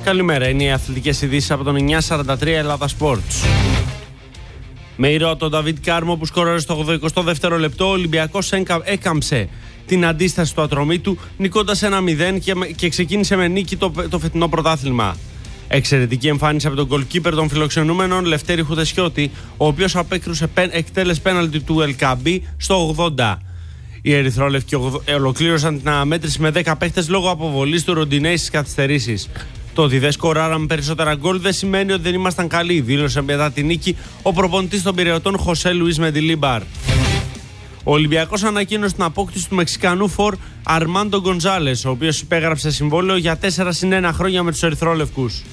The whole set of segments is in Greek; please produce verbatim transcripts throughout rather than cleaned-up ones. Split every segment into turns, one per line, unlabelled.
Καλημέρα, είναι οι αθλητικές ειδήσεις από τον εννιά σαράντα τρία Ελλάδα Sports. Με ήρωα τον Νταβίτ Κάρμο που σκόραρε στο ογδοηκοστό δεύτερο λεπτό, ο Ολυμπιακός έκαμψε την αντίσταση του Ατρωμίτου, νικώντας ένα μηδέν και, και ξεκίνησε με νίκη το, το φετινό πρωτάθλημα. Εξαιρετική εμφάνιση από τον γκολκίπερ των φιλοξενούμενων Λευτέρη Χουδεσιώτη, ο οποίος απέκρουσε εκτέλεση πέναλτι του Ελκαμπή στο ογδόντα. Οι ερυθρόλευκοι ολοκλήρωσαν την αναμέτρηση με δέκα παίχτες λόγω αποβολής του Ροντινέη στις καθυστερήσεις. Το ότι δεν σκοράραμε περισσότερα γκολ δεν σημαίνει ότι δεν ήμασταν καλοί, δήλωσε μετά τη νίκη ο προπονητής των Πειραιωτών Χωσέ Λουίς Μεντιλίμπαρ. Ο Ολυμπιακός ανακοίνωσε την απόκτηση του Μεξικανού φορ Αρμάντο Γκονζάλες, ο οποίος υπέγραψε συμβόλαιο για τέσσερα συν ένα χρόνια με τους ερυθρόλευκους.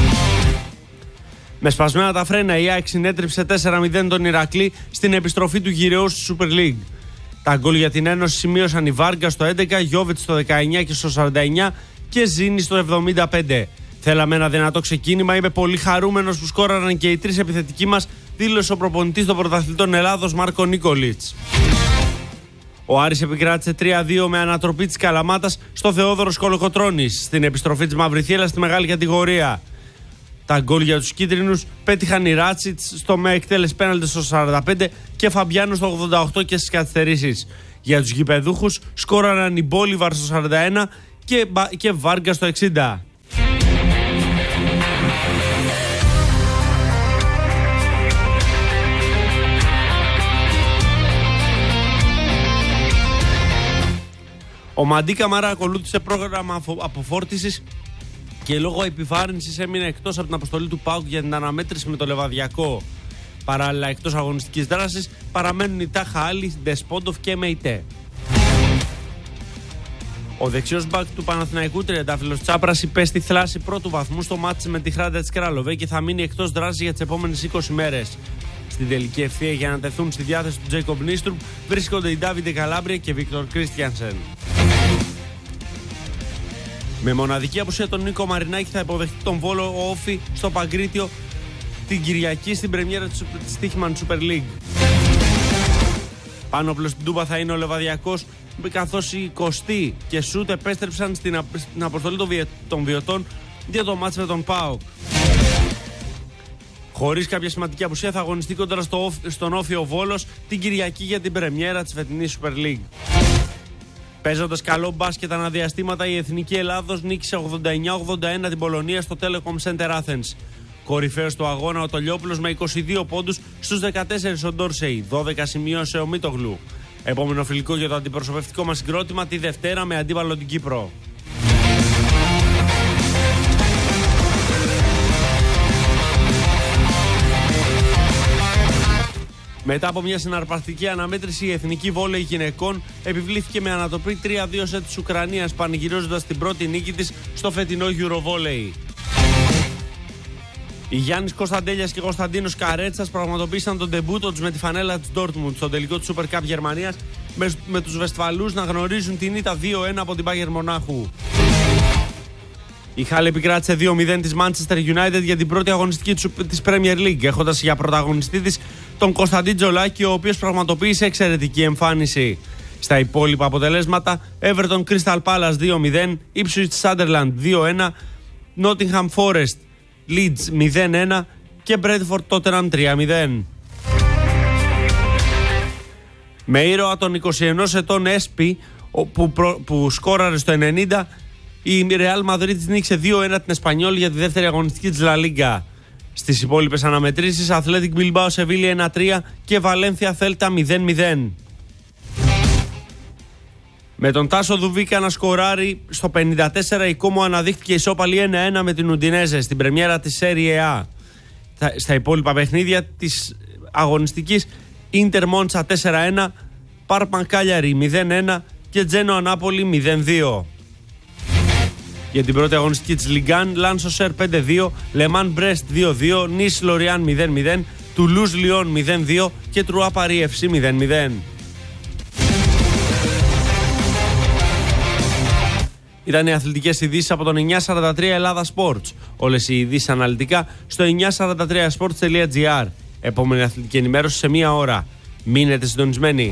Με σπασμένα τα φρένα, η ΑΕΚ συνέτριψε τέσσερα μηδέν τον Ηρακλή στην επιστροφή του γυρεού στη Super League. Τα γκολ για την Ένωση σημείωσαν η Βάρκα στο έντεκα, Γιόβιτς στο δεκαεννιά και στο σαράντα εννιά και Ζήνη στο εβδομήντα πέντε. Θέλαμε ένα δυνατό ξεκίνημα. Είμαι πολύ χαρούμενος που σκόραραν και οι τρεις επιθετικοί μας, δήλωσε ο προπονητής των πρωταθλητών Ελλάδος Μάρκο Νίκολιτς. Ο Άρης επικράτησε τρία δύο με ανατροπή της Καλαμάτας στο Θεόδωρος Κολοκοτρώνης στην επιστροφή της Μαυριθιέλας στη μεγάλη κατηγορία. Τα γκολ για τους κίτρινους πέτυχαν οι Ράτσιτς στο με εκτέλεση πέναλτι στο σαράντα πέντε και Φαμπιάνο στο ογδόντα οκτώ και στις καθυστερήσεις. Για τους γηπεδούχους σκόραραν οι Μπόλιβαρ στο σαράντα ένα και, και Βάρκα στο εξήντα. Ο Μαντί Καμαρά ακολούθησε πρόγραμμα αποφόρτισης και λόγω επιβάρυνσης έμεινε εκτός από την αποστολή του ΠΑΟΚ για την αναμέτρηση με το Λεβαδιακό. Παράλληλα, εκτός αγωνιστικής δράσης παραμένουν οι Τάχα Άλλη, Ντεσπόντοφ και Μεϊτέ. Ο δεξιός μπακ του Παναθηναϊκού τριαντάφυλλος Τσάπρας υπέστη θλάση πρώτου βαθμού στο μάτσι με τη Χράντα της Κράλοβε και θα μείνει εκτός δράσης για τις επόμενες είκοσι μέρες. Στην τελική ευθεία για να τεθούν στη διάθεση του Τζέικομπ Νίστρουμ βρίσκονται οι Ντάβιντε Καλάμπρια και Βίκτορ Κρίστιανσεν. Με μοναδική απουσία τον Νίκο Μαρινάκη θα υποδεχτεί τον Βόλο ο Όφι στο Παγκρίτιο την Κυριακή στην πρεμιέρα της Στίχημαν Super League. Πάνω πλέον στην Τούμπα θα είναι ο Λεβαδιακός, καθώς οι Κωστοί και Σούτ επέστρεψαν στην, απ... στην αποστολή των, βιε... των Βιωτών για το μάτς με τον ΠΑΟΚ. Χωρίς κάποια σημαντική απουσία θα αγωνιστεί κοντά στο... στον Όφι ο Βόλος την Κυριακή για την πρεμιέρα της φετινής Super League. Παίζοντας καλό μπάσκετ αναδιαστήματα, η Εθνική Ελλάδος νίκησε ογδόντα εννιά ογδόντα ένα την Πολωνία στο Telecom Center Athens. Κορυφαίος του αγώνα ο Τολιόπουλος με είκοσι δύο πόντους στους δεκατέσσερα ο Ντόρσεϊ, δώδεκα σημείωσε ο Μίτογλου. Επόμενο φιλικό για το αντιπροσωπευτικό μας συγκρότημα τη Δευτέρα με αντίπαλο την Κύπρο. Μετά από μια συναρπαστική αναμέτρηση, η Εθνική Βόλεϊ Γυναικών επιβλήθηκε με ανατροπή τρία δύο σε της Ουκρανίας, πανηγυρίζοντας την πρώτη νίκη της στο φετινό Eurovolley. Οι Γιάννης Κωνσταντέλιας και Κωνσταντίνος Καρέτσας πραγματοποίησαν τον ντεμπούτο τους με τη φανέλα της Dortmund στο τελικό του Super Cup Γερμανίας, με, με τους Βεσφαλούς να γνωρίζουν την ήττα δύο ένα από την Bayern Μονάχου. Η Χάλ επικράτησε δύο μηδέν της Manchester United για την πρώτη αγωνιστική της Premier League, έχοντας για πρωταγωνιστή της τον Κωνσταντίν Τζολάκη, ο οποίος πραγματοποίησε εξαιρετική εμφάνιση. Στα υπόλοιπα αποτελέσματα, Everton Crystal Palace δύο μηδέν, Ipswich Sunderland δύο ένα, Nottingham Forest Leeds μηδέν ένα και Bradford Tottenham τρία μηδέν. Με ήρωα των είκοσι ενός ετών Έσπι που, προ, που σκόραρε στο ενενήντα, η Real Madrid νίκησε δύο ένα την Εσπανιόλ για τη δεύτερη αγωνιστική της La Liga. Στις υπόλοιπες αναμετρήσεις, Athletic Bilbao Sevilla ένα τρία και Valencia Celta μηδέν μηδέν. Με τον Τάσο Δουβίκα να σκοράρει στο πενήντα τέσσερα, η Κόμο αναδείχθηκε ισόπαλη ένα ένα με την Ουντινέζε στην πρεμιέρα της Serie A. Στα υπόλοιπα παιχνίδια της αγωνιστικής, Ίντερ Μόντσα τέσσερα ένα, Πάρμαν Κάλιαρι μηδέν ένα και Τζένο Νάπολη μηδέν δύο. Για την πρώτη αγωνιστική της Λιγκάν, Λάνσο Σερ πέντε δύο, Λεμάν Μπρέστ δύο δύο, Νις Λοριάν μηδέν μηδέν, Τουλούζ Λιόν μηδέν δύο και Τρουά Παρί εφ σι μηδέν μηδέν. Ήταν οι αθλητικές ειδήσεις από τον εννιά σαράντα τρία Ελλάδα Sports. Όλες οι ειδήσεις αναλυτικά στο εννιά σαράντα τρία sports τελεία τζι άρ. Επόμενη αθλητική ενημέρωση σε μία ώρα. Μείνετε συντονισμένοι.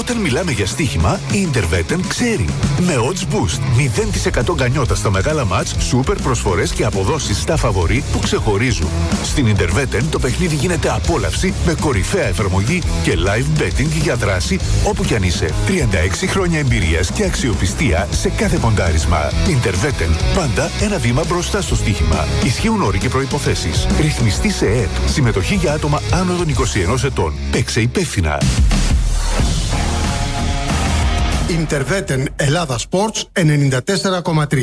Όταν μιλάμε για στοίχημα, η Interveten ξέρει. Με odds boost, μηδέν τοις εκατό γκανιότα στα μεγάλα μάτς, σούπερ προσφορές και αποδόσεις στα φαβορί που ξεχωρίζουν. Στην Interveten το παιχνίδι γίνεται απόλαυση με κορυφαία εφαρμογή και live betting για δράση όπου κι αν είσαι. τριάντα έξι χρόνια εμπειρίας και αξιοπιστία σε κάθε ποντάρισμα. Interveten, πάντα ένα βήμα μπροστά στο στοίχημα. Ισχύουν όροι και προϋποθέσεις. Ρυθμιστή σε ΕΕΠ. Συμμετοχή για άτομα άνω των είκοσι ενός ετών. Παίξε υπεύθυνα.
Interveten Ελλάδα Sports ενενήντα τέσσερα κόμμα τρία.